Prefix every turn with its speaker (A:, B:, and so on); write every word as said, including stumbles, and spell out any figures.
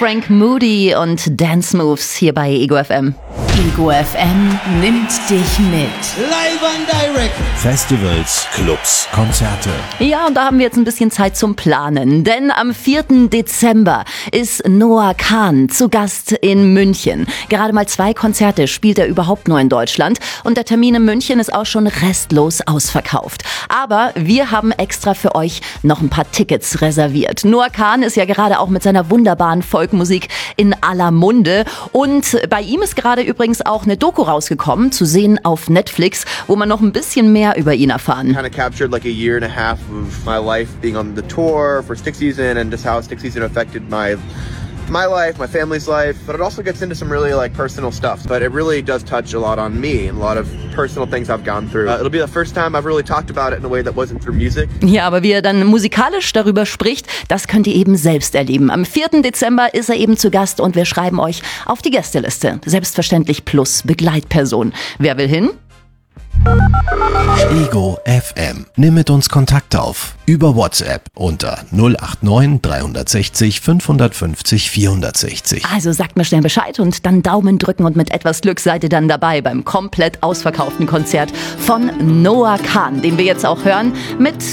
A: Frank Moody und Dance Moves hier bei Ego F M.
B: Ego F M nimmt dich mit.
C: Live and direct.
D: Festivals, Clubs, Konzerte.
A: Ja, und da haben wir jetzt ein bisschen Zeit zum Planen. Denn am vierten Dezember ist Noah Kahan zu Gast in München. Gerade mal zwei Konzerte spielt er überhaupt nur in Deutschland. Und der Termin in München ist auch schon restlos ausverkauft. Aber wir haben extra für euch noch ein paar Tickets reserviert. Noah Kahan ist ja gerade auch mit seiner wunderbaren Folkmusik in aller Munde. Und bei ihm ist gerade übrigens auch eine Doku rausgekommen, zu sehen auf Netflix, wo man noch ein bisschen mehr über ihn erfahren.
E: Kind of captured like a year and a half of my life being on the tour for Stick Season and just how Stick Season affected my my life, my family's life, but it also gets into some really like personal stuff. But it really does touch a lot on me and a lot of personal things I've gone through. Uh, it'll be the first time I've really talked about it in a way that wasn't through music.
A: Ja, aber wie er dann musikalisch darüber spricht, das könnt ihr eben selbst erleben. Am vierten Dezember ist er eben zu Gast und wir schreiben euch auf die Gästeliste. Selbstverständlich plus Begleitperson. Wer will hin?
D: Ego F M. Nimm mit uns Kontakt auf. Über WhatsApp unter null acht neun drei sechs null fünf fünf null vier sechs null.
A: Also sagt mir schnell Bescheid und dann Daumen drücken und mit etwas Glück seid ihr dann dabei beim komplett ausverkauften Konzert von Noah Kahan, den wir jetzt auch hören mit